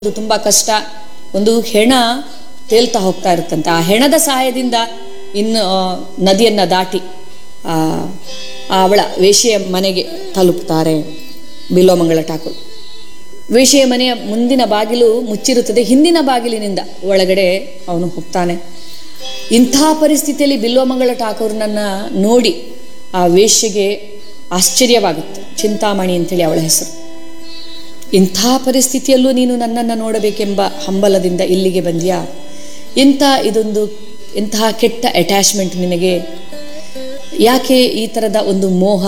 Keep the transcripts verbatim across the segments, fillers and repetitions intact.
ಅದು ತುಂಬ ಕಷ್ಟ. ಒಂದು ಹೆಣ ತೇಲ್ತಾ ಹೋಗ್ತಾ ಇರುತ್ತಂತೆ. ಆ ಹೆಣದ ಸಹಾಯದಿಂದ ಇನ್ನು ನದಿಯನ್ನು ದಾಟಿ ಅವಳ ವೇಶ್ಯೆಯ ಮನೆಗೆ ತಲುಪ್ತಾರೆ ಬಿಲ್ವಮಂಗಳ ಠಾಕೂರ್. ವೇಶ್ಯೆಯ ಮನೆಯ ಮುಂದಿನ ಬಾಗಿಲು ಮುಚ್ಚಿರುತ್ತದೆ, ಹಿಂದಿನ ಬಾಗಿಲಿನಿಂದ ಒಳಗಡೆ ಅವನು ಹೋಗ್ತಾನೆ. ಇಂಥ ಪರಿಸ್ಥಿತಿಯಲ್ಲಿ ಬಿಲ್ವಮಂಗಳ ಠಾಕೂರ್ನನ್ನು ನೋಡಿ ಆ ವೇಶ್ಯೆಗೆ ಆಶ್ಚರ್ಯವಾಗುತ್ತೆ. ಚಿಂತಾಮಣಿ ಅಂತೇಳಿ ಅವಳ ಹೆಸರು. ಇಂಥ ಪರಿಸ್ಥಿತಿಯಲ್ಲೂ ನೀನು ನನ್ನನ್ನು ನೋಡಬೇಕೆಂಬ ಹಂಬಲದಿಂದ ಇಲ್ಲಿಗೆ ಬಂದ್ಯಾ? ಇಂಥ ಇದೊಂದು ಇಂತಹ ಕೆಟ್ಟ ಅಟ್ಯಾಚ್ಮೆಂಟ್ ನಿನಗೆ ಯಾಕೆ? ಈ ಥರದ ಒಂದು ಮೋಹ,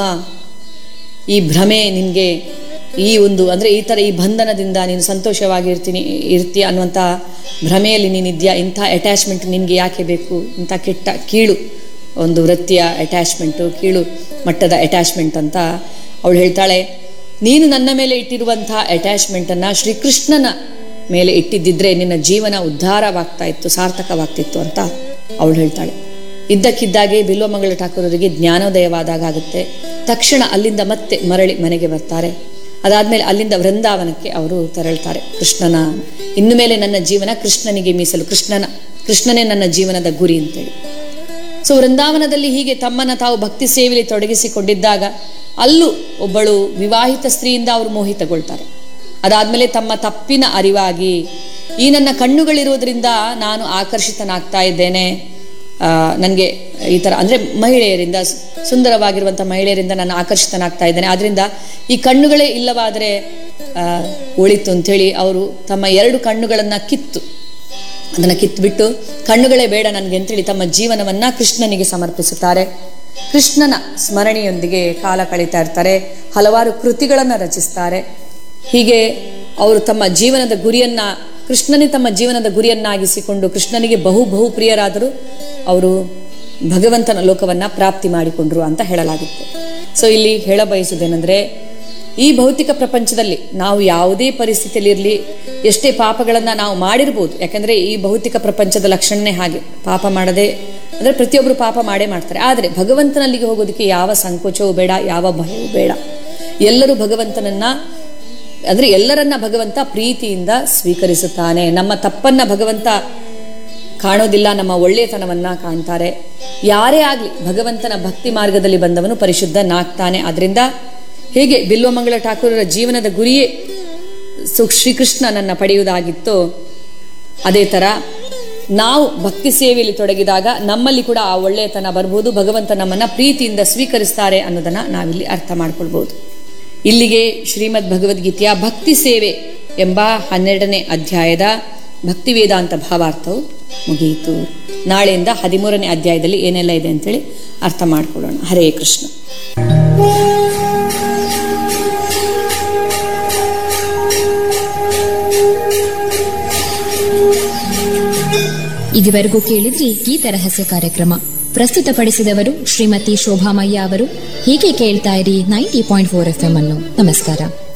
ಈ ಭ್ರಮೆ ನಿನಗೆ, ಈ ಒಂದು ಅಂದರೆ ಈ ಥರ ಈ ಬಂಧನದಿಂದ ನೀನು ಸಂತೋಷವಾಗಿರ್ತೀನಿ ಇರ್ತೀಯ ಅನ್ನುವಂಥ ಭ್ರಮೆಯಲ್ಲಿ ನೀನಿದ್ಯಾ? ಇಂಥ ಅಟ್ಯಾಚ್ಮೆಂಟ್ ನಿನಗೆ ಯಾಕೆ ಬೇಕು? ಇಂಥ ಕೆಟ್ಟ ಕೀಳು ಒಂದು ವೃತ್ತಿಯ ಅಟ್ಯಾಚ್ಮೆಂಟು, ಕೀಳು ಮಟ್ಟದ ಅಟ್ಯಾಚ್ಮೆಂಟ್ ಅಂತ ಅವಳು ಹೇಳ್ತಾಳೆ. ನೀನು ನನ್ನ ಮೇಲೆ ಇಟ್ಟಿರುವಂಥ ಅಟ್ಯಾಚ್ಮೆಂಟನ್ನು ಶ್ರೀಕೃಷ್ಣನ ಮೇಲೆ ಇಟ್ಟಿದ್ದಿದ್ರೆ ನಿನ್ನ ಜೀವನ ಉದ್ಧಾರವಾಗ್ತಾ ಇತ್ತು, ಸಾರ್ಥಕವಾಗ್ತಿತ್ತು ಅಂತ ಅವಳು ಹೇಳ್ತಾಳೆ. ಇದ್ದಕ್ಕಿದ್ದಾಗೆ ಬಿಲ್ವಮಂಗಳ ಠಾಕೂರರಿಗೆ ಜ್ಞಾನೋದಯವಾದಾಗ ಆಗುತ್ತೆ. ತಕ್ಷಣ ಅಲ್ಲಿಂದ ಮತ್ತೆ ಮರಳಿ ಮನೆಗೆ ಬರ್ತಾರೆ. ಅದಾದಮೇಲೆ ಅಲ್ಲಿಂದ ವೃಂದಾವನಕ್ಕೆ ಅವರು ತೆರಳ್ತಾರೆ. ಕೃಷ್ಣನ ಇನ್ನು ಮೇಲೆ ನನ್ನ ಜೀವನ ಕೃಷ್ಣನಿಗೆ ಮೀಸಲು, ಕೃಷ್ಣನ ಕೃಷ್ಣನೇ ನನ್ನ ಜೀವನದ ಗುರಿ ಅಂತೇಳಿ. ಸೊ ವೃಂದಾವನದಲ್ಲಿ ಹೀಗೆ ತಮ್ಮನ್ನು ತಾವು ಭಕ್ತಿ ಸೇವೆಯಲ್ಲಿ ತೊಡಗಿಸಿಕೊಂಡಿದ್ದಾಗ ಅಲ್ಲೂ ಒಬ್ಬಳು ವಿವಾಹಿತ ಸ್ತ್ರೀಯಿಂದ ಅವರು ಮೋಹಿತಗೊಳ್ತಾರೆ. ಅದಾದಮೇಲೆ ತಮ್ಮ ತಪ್ಪಿನ ಅರಿವಾಗಿ ಈ ನನ್ನ ಕಣ್ಣುಗಳಿರೋದ್ರಿಂದ ನಾನು ಆಕರ್ಷಿತನಾಗ್ತಾ ಇದ್ದೇನೆ, ನನಗೆ ಈ ಥರ ಅಂದರೆ ಮಹಿಳೆಯರಿಂದ, ಸುಂದರವಾಗಿರುವಂಥ ಮಹಿಳೆಯರಿಂದ ನಾನು ಆಕರ್ಷಿತನಾಗ್ತಾ ಇದ್ದೇನೆ, ಆದ್ದರಿಂದ ಈ ಕಣ್ಣುಗಳೇ ಇಲ್ಲವಾದರೆ ಉಳಿತು ಅಂಥೇಳಿ ಅವರು ತಮ್ಮ ಎರಡು ಕಣ್ಣುಗಳನ್ನು ಕಿತ್ತು ಅದನ್ನು ಕಿತ್ತುಬಿಟ್ಟು ಕಣ್ಣುಗಳೇ ಬೇಡ ನನಗೆ ಅಂತೇಳಿ ತಮ್ಮ ಜೀವನವನ್ನು ಕೃಷ್ಣನಿಗೆ ಸಮರ್ಪಿಸುತ್ತಾರೆ. ಕೃಷ್ಣನ ಸ್ಮರಣೆಯೊಂದಿಗೆ ಕಾಲ ಕಳೀತಾ ಇರ್ತಾರೆ. ಹಲವಾರು ಕೃತಿಗಳನ್ನು ರಚಿಸ್ತಾರೆ. ಹೀಗೆ ಅವರು ತಮ್ಮ ಜೀವನದ ಗುರಿಯನ್ನು ಕೃಷ್ಣನೇ ತಮ್ಮ ಜೀವನದ ಗುರಿಯನ್ನಾಗಿಸಿಕೊಂಡು ಕೃಷ್ಣನಿಗೆ ಬಹು ಬಹು ಪ್ರಿಯರಾದರೂ ಅವರು ಭಗವಂತನ ಲೋಕವನ್ನು ಪ್ರಾಪ್ತಿ ಮಾಡಿಕೊಂಡ್ರು ಅಂತ ಹೇಳಲಾಗುತ್ತೆ. ಸೊ ಇಲ್ಲಿ ಹೇಳ ಬಯಸುವುದೇನೆಂದರೆ, ಈ ಭೌತಿಕ ಪ್ರಪಂಚದಲ್ಲಿ ನಾವು ಯಾವುದೇ ಪರಿಸ್ಥಿತಿಯಲ್ಲಿರಲಿ, ಎಷ್ಟೇ ಪಾಪಗಳನ್ನು ನಾವು ಮಾಡಿರ್ಬೋದು, ಯಾಕಂದರೆ ಈ ಭೌತಿಕ ಪ್ರಪಂಚದ ಲಕ್ಷಣನೇ ಹಾಗೆ, ಪಾಪ ಮಾಡದೆ ಅಂದರೆ ಪ್ರತಿಯೊಬ್ಬರು ಪಾಪ ಮಾಡೇ ಮಾಡ್ತಾರೆ. ಆದರೆ ಭಗವಂತನಲ್ಲಿಗೆ ಹೋಗೋದಕ್ಕೆ ಯಾವ ಸಂಕೋಚವೂ ಬೇಡ, ಯಾವ ಭಯವೂ ಬೇಡ. ಎಲ್ಲರೂ ಭಗವಂತನನ್ನ ಅಂದರೆ ಎಲ್ಲರನ್ನ ಭಗವಂತ ಪ್ರೀತಿಯಿಂದ ಸ್ವೀಕರಿಸುತ್ತಾನೆ. ನಮ್ಮ ತಪ್ಪನ್ನ ಭಗವಂತ ಕಾಣೋದಿಲ್ಲ, ನಮ್ಮ ಒಳ್ಳೆಯತನವನ್ನ ಕಾಣ್ತಾರೆ. ಯಾರೇ ಆಗಲಿ ಭಗವಂತನ ಭಕ್ತಿ ಮಾರ್ಗದಲ್ಲಿ ಬಂದವನು ಪರಿಶುದ್ಧನಾಗ್ತಾನೆ. ಆದ್ದರಿಂದ ಹೇಗೆ ಬಿಲ್ವಮಂಗಳ ಠಾಕೂರರ ಜೀವನದ ಗುರಿಯೇ ಶ್ರೀಕೃಷ್ಣನನ್ನು ಪಡೆಯುವುದಾಗಿತ್ತು, ಅದೇ ಥರ ನಾವು ಭಕ್ತಿ ಸೇವೆಯಲ್ಲಿ ತೊಡಗಿದಾಗ ನಮ್ಮಲ್ಲಿ ಕೂಡ ಆ ಒಳ್ಳೆಯತನ ಬರ್ಬೋದು, ಭಗವಂತ ನಮ್ಮನ್ನು ಪ್ರೀತಿಯಿಂದ ಸ್ವೀಕರಿಸ್ತಾರೆ ಅನ್ನೋದನ್ನು ನಾವಿಲ್ಲಿ ಅರ್ಥ ಮಾಡ್ಕೊಳ್ಬೋದು. ಇಲ್ಲಿಗೆ ಶ್ರೀಮದ್ ಭಗವದ್ಗೀತೆಯ ಭಕ್ತಿ ಸೇವೆ ಎಂಬ ಹನ್ನೆರಡನೇ ಅಧ್ಯಾಯದ ಭಕ್ತಿ ವೇದಾಂತ ಭಾವಾರ್ಥವು ಮುಗಿಯಿತು. ನಾಳೆಯಿಂದ ಹದಿಮೂರನೇ ಅಧ್ಯಾಯದಲ್ಲಿ ಏನೆಲ್ಲ ಇದೆ ಅಂತೇಳಿ ಅರ್ಥ ಮಾಡ್ಕೊಳ್ಳೋಣ. ಹರೇ ಕೃಷ್ಣ. ಇದುವರೆಗೂ ಕೇಳಿದ್ರಿ ಗೀತ ರಹಸ್ಯ ಕಾರ್ಯಕ್ರಮ. ಪ್ರಸ್ತುತಪಡಿಸಿದವರು ಶ್ರೀಮತಿ ಶೋಭಾಮಯ್ಯ ಅವರು. ಹೀಗೆ ಕೇಳ್ತಾ ಇರಿ ninety point four F M ಅನ್ನು. ನಮಸ್ಕಾರ.